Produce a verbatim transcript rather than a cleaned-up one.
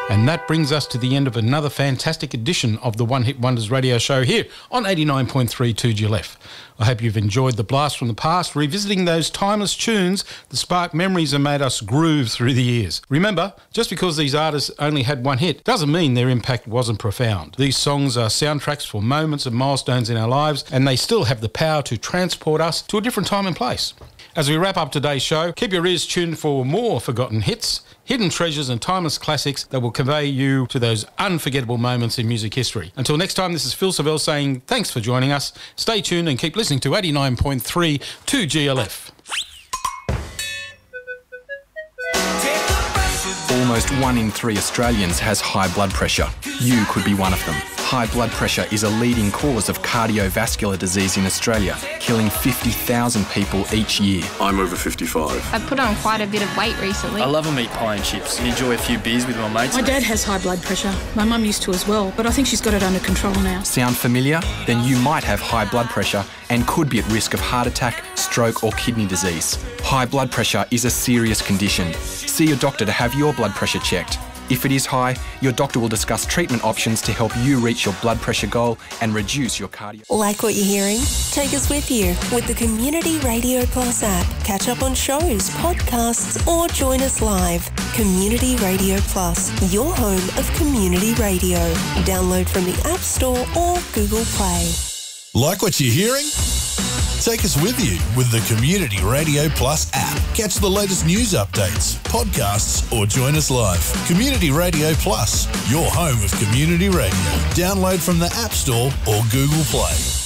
And that brings us to the end of another fantastic edition of the One Hit Wonders radio show here on eighty-nine point three two G L F. I hope you've enjoyed the blast from the past, revisiting those timeless tunes that spark memories and made us groove through the years. Remember, just because these artists only had one hit doesn't mean their impact wasn't profound. These songs are soundtracks for moments and milestones in our lives, and they still have the power to transport us to a different time and place. As we wrap up today's show, keep your ears tuned for more forgotten hits, hidden treasures and timeless classics that will convey you to those unforgettable moments in music history. Until next time, this is Phil Savelle saying thanks for joining us. Stay tuned and keep listening to eighty-nine point three two G L F. Almost one in three Australians has high blood pressure. You could be one of them. High blood pressure is a leading cause of cardiovascular disease in Australia, killing fifty thousand people each year. I'm over fifty-five. I've put on quite a bit of weight recently. I love a meat pie and chips and enjoy a few beers with my mates. My dad has high blood pressure. My mum used to as well, but I think she's got it under control now. Sound familiar? Then you might have high blood pressure and could be at risk of heart attack, stroke or kidney disease. High blood pressure is a serious condition. See your doctor to have your blood pressure checked. If it is high, your doctor will discuss treatment options to help you reach your blood pressure goal and reduce your cardio... Like what you're hearing? Take us with you with the Community Radio Plus app. Catch up on shows, podcasts, or join us live. Community Radio Plus, your home of community radio. Download from the App Store or Google Play. Like what you're hearing? Take us with you with the Community Radio Plus app. Catch the latest news updates, podcasts, or join us live. Community Radio Plus, your home of community radio. Download from the App Store or Google Play.